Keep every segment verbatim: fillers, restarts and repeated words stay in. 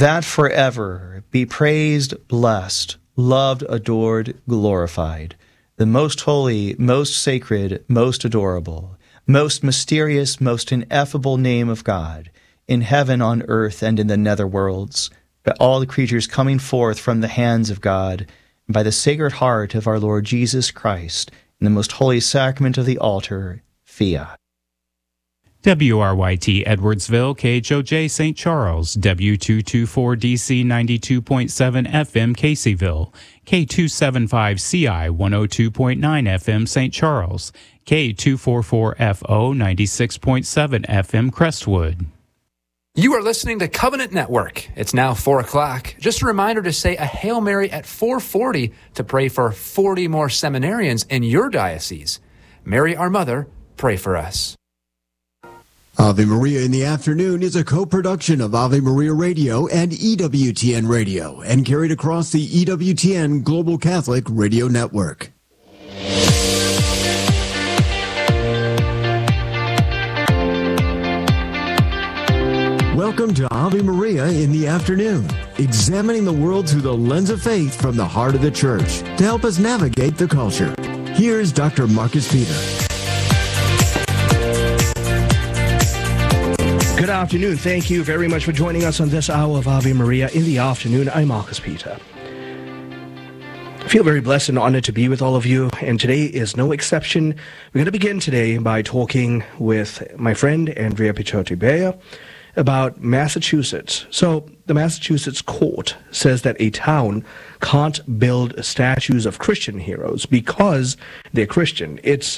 that forever be praised, blessed, loved, adored, glorified, the most holy, most sacred, most adorable, most mysterious, most ineffable name of God, in heaven, on earth, and in the nether worlds, by all the creatures coming forth from the hands of God, and by the Sacred Heart of our Lord Jesus Christ, in the most holy sacrament of the altar, fiat. W R Y T Edwardsville, K H O J Saint Charles, W two twenty-four D C ninety-two point seven F M Caseyville, K two seventy-five C I one oh two point nine F M Saint Charles, K two forty-four F O ninety-six point seven F M Crestwood. You are listening to Covenant Network. It's now four o'clock. Just a reminder to say a Hail Mary at four forty to pray for forty more seminarians in your diocese. Mary, our Mother, pray for us. Ave Maria in the Afternoon is a co-production of Ave Maria Radio and E W T N Radio and carried across the E W T N Global Catholic Radio Network. Welcome to Ave Maria in the Afternoon, examining the world through the lens of faith from the heart of the Church to help us navigate the culture. Here's Doctor Marcus Peter. Good afternoon. Thank you very much for joining us on this hour of Ave Maria in the Afternoon. I'm Marcus Peter. I feel very blessed and honored to be with all of you, and today is no exception. We're going to begin today by talking with my friend Andrea Picciotti-Beyer about Massachusetts. So the Massachusetts court says that a town can't build statues of Christian heroes because they're Christian. It's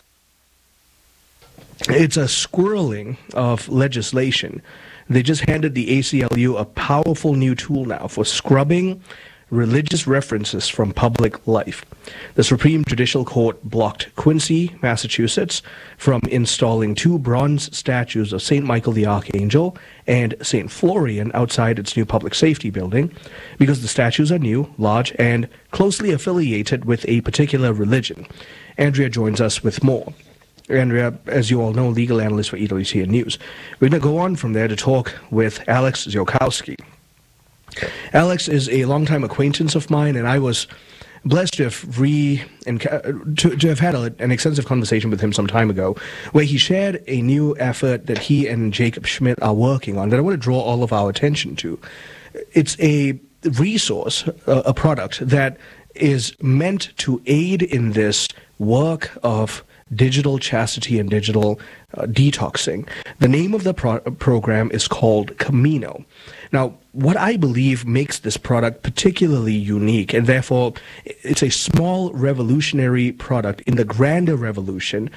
It's a swirling of legislation. They just handed the A C L U a powerful new tool now for scrubbing religious references from public life. The Supreme Judicial Court blocked Quincy, Massachusetts, from installing two bronze statues of Saint Michael the Archangel and Saint Florian outside its new public safety building because the statues are new, large, and closely affiliated with a particular religion. Andrea joins us with more. Andrea, as you all know, legal analyst for E W T N News. We're going to go on from there to talk with Alex Ziolkowski. Alex is a longtime acquaintance of mine, and I was blessed to have re and to, to have had a, an extensive conversation with him some time ago, where he shared a new effort that he and Jacob Schmidt are working on that I want to draw all of our attention to. It's a resource, a, a product that is meant to aid in this work of digital chastity and digital uh, detoxing. The name of the pro- program is called Camino. Now, what I believe makes this product particularly unique, and therefore it's a small revolutionary product in the grander revolution